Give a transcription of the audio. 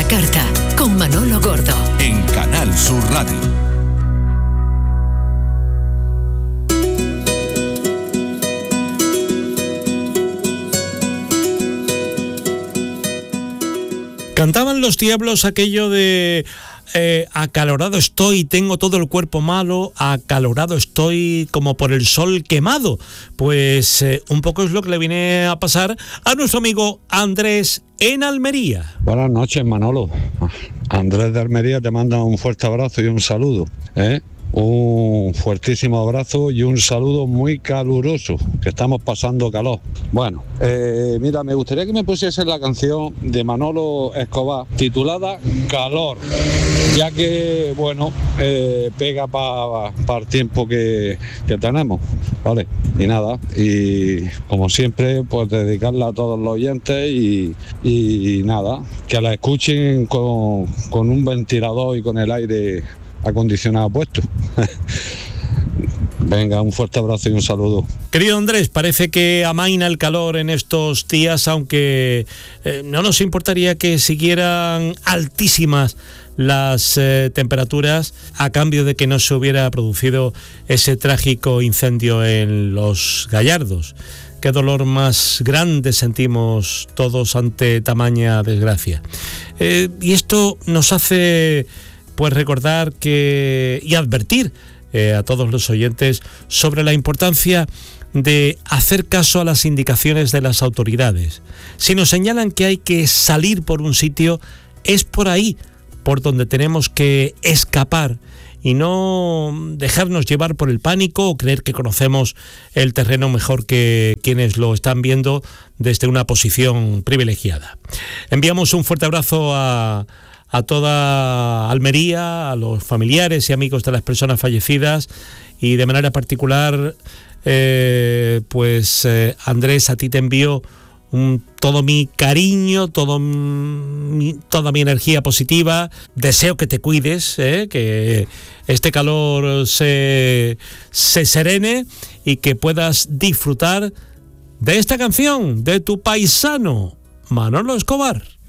carta, con Manolo Gordo. En Canal Sur Radio. Cantaban los Diablos aquello de acalorado estoy, tengo todo el cuerpo malo, acalorado estoy como por el sol quemado. Pues un poco es lo que le viene a pasar a nuestro amigo Andrés en Almería. Buenas noches, Manolo. Andrés de Almería te manda un fuerte abrazo y un saludo, un fuertísimo abrazo y un saludo muy caluroso, que estamos pasando calor. Bueno, mira, me gustaría que me pusiese la canción de Manolo Escobar titulada Calor, ya que, bueno, pega para el tiempo que tenemos, ¿vale? Y nada, y como siempre, pues dedicarla a todos los oyentes y nada, que la escuchen con un ventilador y con el aire acondicionado puesto. Venga, un fuerte abrazo y un saludo. Querido Andrés, parece que amaina el calor en estos días, aunque no nos importaría que siguieran altísimas las temperaturas a cambio de que no se hubiera producido ese trágico incendio en Los Gallardos. Qué dolor más grande sentimos todos ante tamaña desgracia. Y esto nos hace pues recordar y advertir a todos los oyentes sobre la importancia de hacer caso a las indicaciones de las autoridades. Si nos señalan que hay que salir por un sitio, es por ahí por donde tenemos que escapar y no dejarnos llevar por el pánico o creer que conocemos el terreno mejor que quienes lo están viendo desde una posición privilegiada. Enviamos un fuerte abrazo a toda Almería, a los familiares y amigos de las personas fallecidas y de manera particular, Andrés, a ti te envío todo mi cariño, toda mi energía positiva. Deseo que te cuides, que este calor se serene y que puedas disfrutar de esta canción de tu paisano Manolo Escobar.